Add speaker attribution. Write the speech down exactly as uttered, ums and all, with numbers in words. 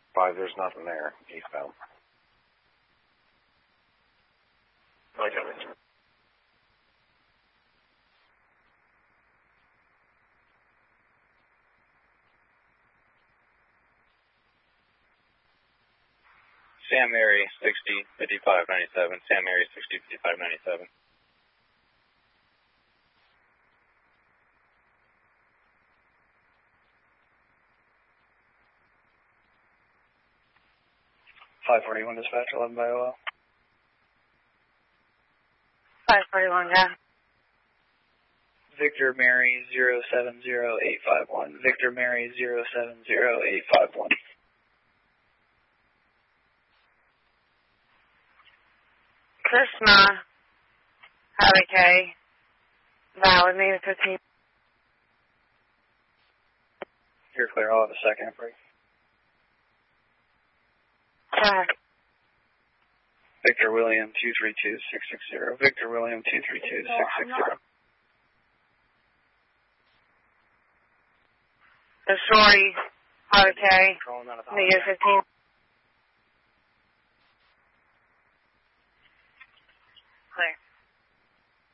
Speaker 1: Five, there's nothing there, eastbound. Right on it.
Speaker 2: Sam Mary, sixty, fifty-five ninety-seven. Sam Mary, sixty, fifty-five ninety-seven.
Speaker 3: five forty-one dispatch, eleven by O L.
Speaker 4: five forty-one, yeah.
Speaker 3: Victor Mary zero seven zero eight five one. Victor Mary zero seven zero eight five one.
Speaker 4: Krishna, Harry K. Valid, maybe fifteen.
Speaker 3: You're clear, I'll have a second break.
Speaker 4: Check.
Speaker 3: Victor William two three two six six zero. Victor William two three two six six zero.
Speaker 4: The Shorty, Harry K. Negative fifteen.